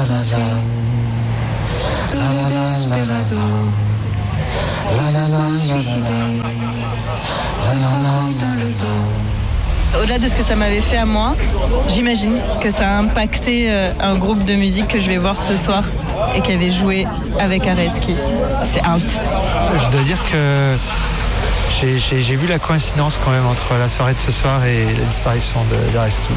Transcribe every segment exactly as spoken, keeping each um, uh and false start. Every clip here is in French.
Au-delà de ce que ça m'avait fait à moi, j'imagine que ça a impacté euh, un groupe de musique que je vais voir ce soir et qui avait joué avec Areski. C'est out. Je dois dire que j'ai, j'ai, j'ai vu la coïncidence quand même entre la soirée de ce soir et la disparition de, d'Areski.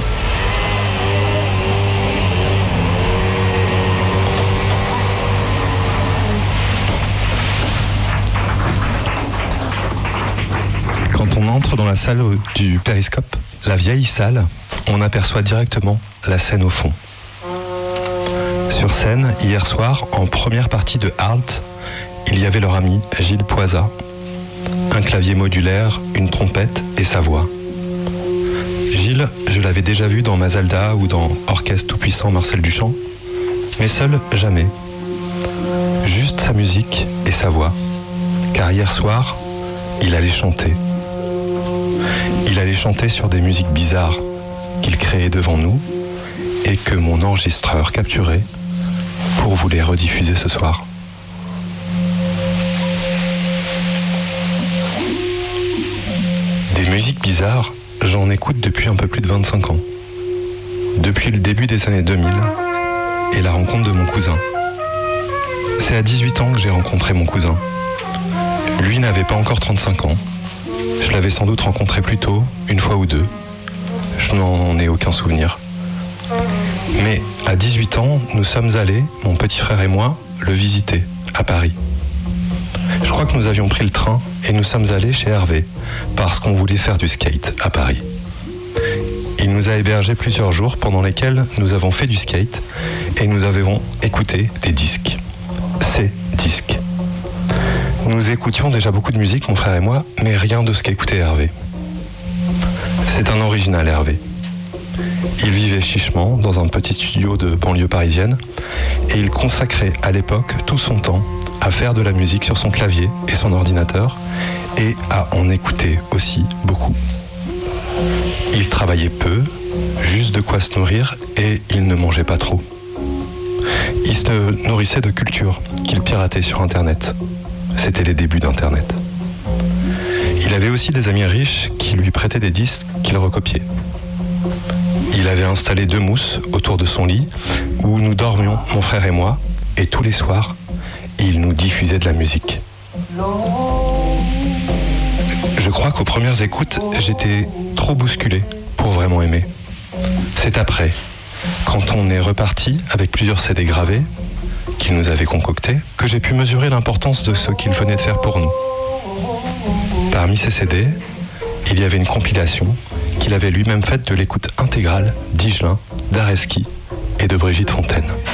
Quand on entre dans la salle du Périscope, la vieille salle, on aperçoit directement la scène au fond. Sur scène, hier soir, en première partie de Halt, il y avait leur ami Gilles Poisa. Un clavier modulaire, une trompette et sa voix. Gilles, je l'avais déjà vu dans Mazalda ou dans Orchestre tout-puissant Marcel Duchamp, mais seul, jamais. Juste sa musique et sa voix, car hier soir, il allait chanter. Il allait chanter sur des musiques bizarres qu'il créait devant nous et que mon enregistreur capturait pour vous les rediffuser ce soir. Des musiques bizarres, j'en écoute depuis un peu plus de vingt-cinq ans. Depuis le début des années deux mille et la rencontre de mon cousin. C'est à dix-huit ans que j'ai rencontré mon cousin. Lui n'avait pas encore trente-cinq ans. Je l'avais sans doute rencontré plus tôt, une fois ou deux. Je n'en ai aucun souvenir. Mais à dix-huit ans, nous sommes allés, mon petit frère et moi, le visiter, à Paris. Je crois que nous avions pris le train et nous sommes allés chez Hervé, parce qu'on voulait faire du skate à Paris. Il nous a hébergés plusieurs jours pendant lesquels nous avons fait du skate et nous avons écouté des disques. Ces disques. Nous écoutions déjà beaucoup de musique, mon frère et moi, mais rien de ce qu'écoutait Hervé. C'est un original, Hervé. Il vivait chichement dans un petit studio de banlieue parisienne et il consacrait à l'époque tout son temps à faire de la musique sur son clavier et son ordinateur et à en écouter aussi beaucoup. Il travaillait peu, juste de quoi se nourrir et il ne mangeait pas trop. Il se nourrissait de culture qu'il piratait sur Internet. C'était les débuts d'Internet. Il avait aussi des amis riches qui lui prêtaient des disques qu'il recopiait. Il avait installé deux mousses autour de son lit où nous dormions, mon frère et moi, et tous les soirs, il nous diffusait de la musique. Je crois qu'aux premières écoutes, j'étais trop bousculé pour vraiment aimer. C'est après, quand on est reparti avec plusieurs C D gravés, qu'il nous avait concoctés, que j'ai pu mesurer l'importance de ce qu'il venait de faire pour nous. Parmi ces C D, il y avait une compilation qu'il avait lui-même faite de l'écoute intégrale d'Higelin, d'Areski et de Brigitte Fontaine.